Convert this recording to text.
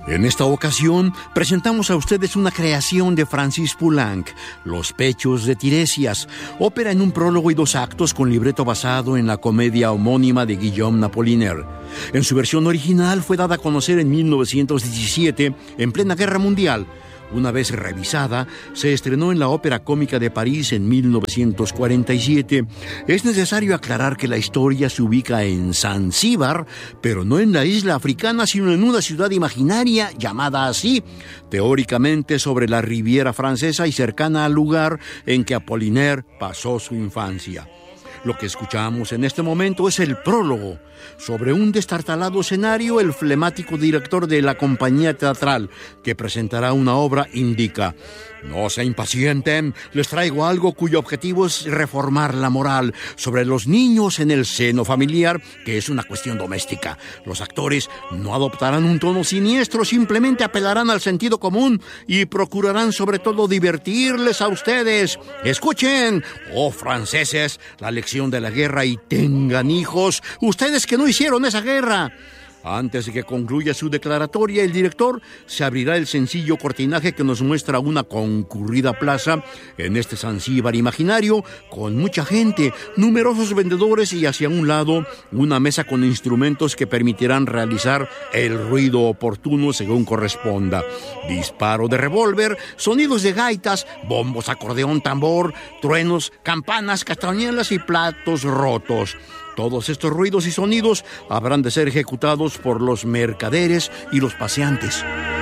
En esta ocasión presentamos a ustedes una creación de Francis Poulenc, Los Pechos de Tiresias, ópera en un prólogo y 2 actos con libreto basado en la comedia homónima de Guillaume Apollinaire. En su versión original fue dada a conocer en 1917, en plena Guerra Mundial. Una vez revisada, se estrenó en la Ópera Cómica de París en 1947. Es necesario aclarar que la historia se ubica en Zanzíbar, pero no en la isla africana, sino en una ciudad imaginaria llamada así, teóricamente sobre la Riviera Francesa y cercana al lugar en que Apollinaire pasó su infancia. Lo que escuchamos en este momento es el prólogo. Sobre un destartalado escenario, el flemático director de la compañía teatral que presentará una obra indica: no se impacienten, les traigo algo cuyo objetivo es reformar la moral sobre los niños en el seno familiar, que es una cuestión doméstica. Los actores no adoptarán un tono siniestro, simplemente apelarán al sentido común y procurarán sobre todo divertirles a ustedes. Escuchen, oh franceses, la lección de la guerra y tengan hijos, ustedes que no hicieron esa guerra. Antes de que concluya su declaratoria, el director se abrirá el sencillo cortinaje que nos muestra una concurrida plaza en este Zanzíbar imaginario, con mucha gente, numerosos vendedores y hacia un lado una mesa con instrumentos que permitirán realizar el ruido oportuno según corresponda. Disparo de revólver, sonidos de gaitas, bombos, acordeón, tambor, truenos, campanas, castañuelas y platos rotos. Todos estos ruidos y sonidos habrán de ser ejecutados por los mercaderes y los paseantes.